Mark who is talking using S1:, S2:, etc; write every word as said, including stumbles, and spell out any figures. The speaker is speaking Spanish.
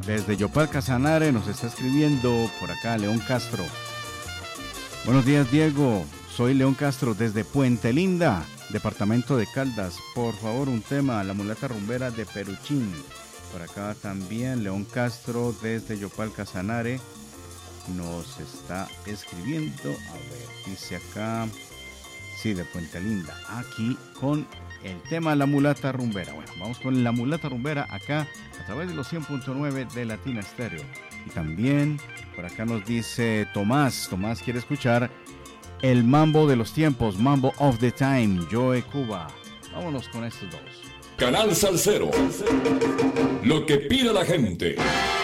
S1: Desde Yopal Casanare nos está escribiendo por acá León Castro. Buenos días, Diego. Soy León Castro desde Puente Linda, departamento de Caldas. Por favor, un tema, La mulata rumbera de Peruchín. Por acá también León Castro desde Yopal Casanare nos está escribiendo. A ver, dice acá, sí, de Puente Linda, aquí con el tema La mulata rumbera. Bueno, vamos con La mulata rumbera acá a través de los cien punto nueve de Latina Stereo. Y también por acá nos dice Tomás, Tomás quiere escuchar el mambo de los tiempos, Mambo of the Time, Joe Cuba. Vámonos con estos dos.
S2: Canal Salsero, lo que pide la gente.